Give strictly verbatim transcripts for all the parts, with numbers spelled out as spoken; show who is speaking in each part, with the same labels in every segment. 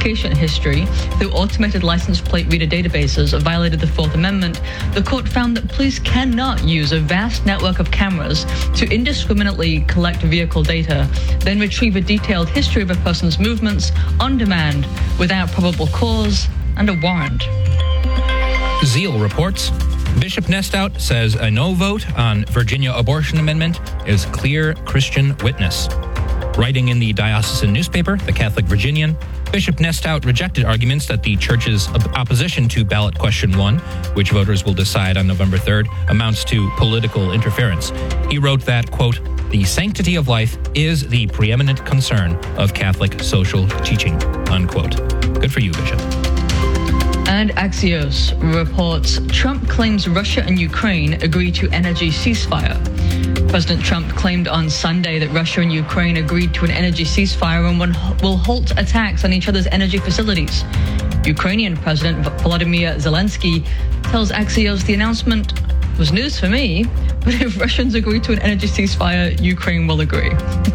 Speaker 1: application history through automated license plate reader databases violated the Fourth Amendment, the court found that police cannot use a vast network of cameras to indiscriminately collect vehicle data, then retrieve a detailed history of a person's movements on demand without probable cause and a warrant.
Speaker 2: Zeal reports. Bishop Nestout says a no vote on Virginia abortion amendment is clear Christian witness. Writing in the diocesan newspaper, The Catholic Virginian, Bishop Nestout rejected arguments that the church's opposition to ballot question one, which voters will decide on November third, amounts to political interference. He wrote that, quote, the sanctity of life is the preeminent concern of Catholic social teaching, unquote. Good for you, Bishop.
Speaker 1: And Axios reports Trump claims Russia and Ukraine agree to energy ceasefire. President Trump claimed on Sunday that Russia and Ukraine agreed to an energy ceasefire and will halt attacks on each other's energy facilities. Ukrainian President Volodymyr Zelensky tells Axios the announcement was news for me, but if Russians agree to an energy ceasefire, Ukraine will agree.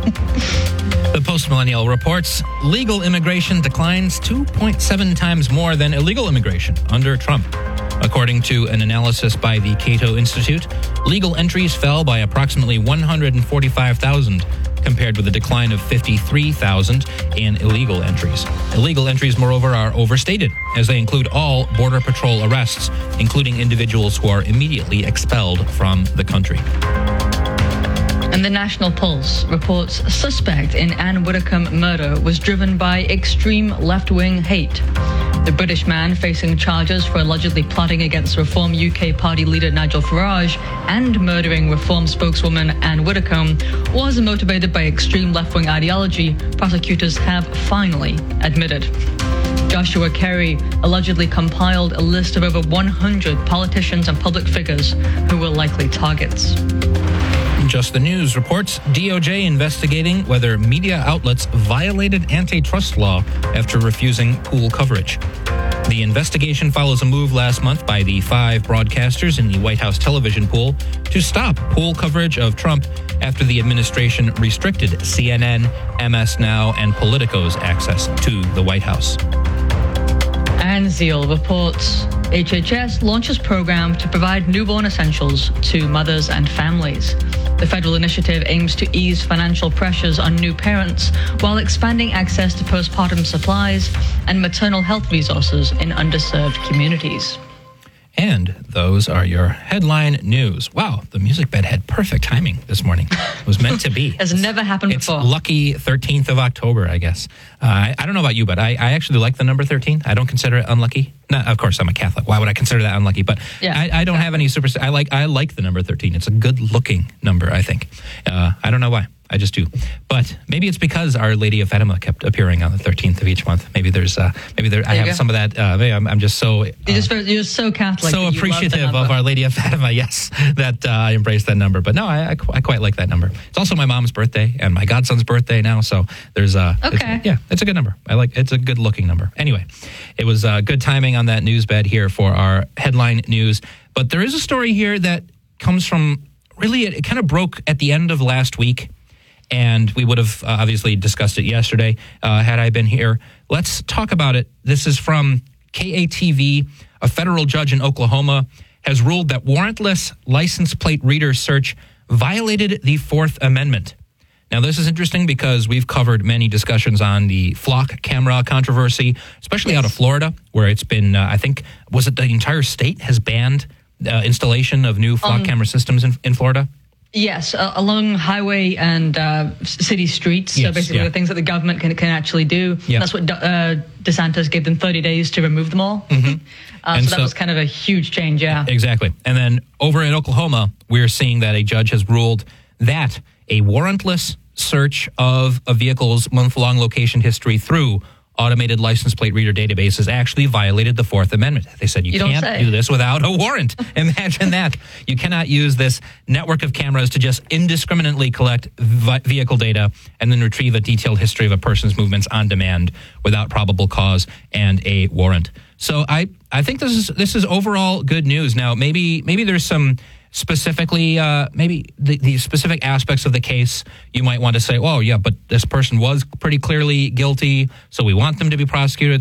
Speaker 2: The Post-Millennial reports legal immigration declines two point seven times more than illegal immigration under Trump. According to an analysis by the Cato Institute, legal entries fell by approximately one hundred forty-five thousand, compared with a decline of fifty-three thousand in illegal entries. Illegal entries, moreover, are overstated, as they include all Border Patrol arrests, including individuals who are immediately expelled from the country.
Speaker 1: And the National Pulse reports a suspect in Anne Widdecombe murder was driven by extreme left-wing hate. The British man facing charges for allegedly plotting against Reform U K party leader Nigel Farage and murdering Reform spokeswoman Anne Widdecombe was motivated by extreme left-wing ideology, prosecutors have finally admitted. Joshua Kerry allegedly compiled a list of over one hundred politicians and public figures who were likely targets.
Speaker 2: Just the News reports D O J investigating whether media outlets violated antitrust law after refusing pool coverage. The investigation follows a move last month by the five broadcasters in the White House television pool to stop pool coverage of Trump after the administration restricted C N N, M S Now, and Politico's access to the White House.
Speaker 1: And Zeal reports H H S launches program to provide newborn essentials to mothers and families. The federal initiative aims to ease financial pressures on new parents while expanding access to postpartum supplies and maternal health resources in underserved communities.
Speaker 2: And those are your headline news. Wow, the music bed had perfect timing this morning. It was meant to be.
Speaker 1: Has never happened
Speaker 2: it's
Speaker 1: before.
Speaker 2: It's lucky thirteenth of October, I guess. Uh, I, I don't know about you, but I, I actually like the number thirteen. I don't consider it unlucky. No, of course, I'm a Catholic. Why would I consider that unlucky? But yeah, I, I don't yeah. have any super... I like I like the number thirteen. It's a good-looking number, I think. Uh, I don't know why. I just do. But maybe it's because Our Lady of Fatima kept appearing on the thirteenth of each month. Maybe there's, uh, maybe there, I have go. some of that. Uh, maybe I'm, I'm just so, uh,
Speaker 1: you're just you're so Catholic,
Speaker 2: so appreciative of Our Lady of Fatima. Yes, that uh, I embrace that number. But no, I, I, I quite like that number. It's also my mom's birthday and my godson's birthday now. So there's uh,
Speaker 1: okay,
Speaker 2: it's, yeah, it's a good number. I like. It's a good looking number. Anyway, it was uh, good timing on that news bed here for our headline news. But there is a story here that comes from really it, it kind of broke at the end of last week. And we would have uh, obviously discussed it yesterday uh, had I been here. Let's talk about it. This is from K A T V. A federal judge in Oklahoma has ruled that warrantless license plate reader search violated the Fourth Amendment. Now, this is interesting because we've covered many discussions on the flock camera controversy, especially yes. out of Florida, where it's been, uh, I think, was it the entire state has banned uh, installation of new flock um, camera systems in, in Florida?
Speaker 1: Yes, uh, along highway and uh, city streets.
Speaker 2: Yes,
Speaker 1: so basically
Speaker 2: yeah.
Speaker 1: the things that the government can, can actually do.
Speaker 2: Yep.
Speaker 1: That's what uh, DeSantis gave them thirty days to remove them all.
Speaker 2: Mm-hmm.
Speaker 1: Uh, so that so, was kind of a huge change, yeah.
Speaker 2: Exactly. And then over in Oklahoma, we're seeing that a judge has ruled that a warrantless search of a vehicle's month-long location history through automated license plate reader databases actually violated the Fourth Amendment. They said you,
Speaker 1: you
Speaker 2: can't do this without a warrant. Imagine that. You cannot use this network of cameras to just indiscriminately collect vi- vehicle data and then retrieve a detailed history of a person's movements on demand without probable cause and a warrant. So I, I think this is this is overall good news. Now, maybe maybe there's some specifically, uh, maybe the, the specific aspects of the case, you might want to say, oh, yeah, but this person was pretty clearly guilty, so we want them to be prosecuted.